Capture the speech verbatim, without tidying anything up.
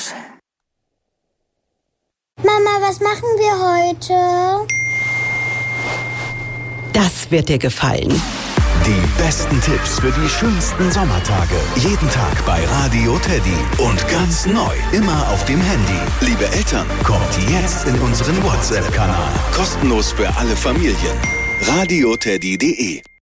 kuscheln. Mama, was machen wir heute? Das wird dir gefallen. Die besten Tipps für die schönsten Sommertage. Jeden Tag bei Radio Teddy. Und ganz neu, immer auf dem Handy. Liebe Eltern, kommt jetzt in unseren WhatsApp-Kanal. Kostenlos für alle Familien. radio teddy punkt de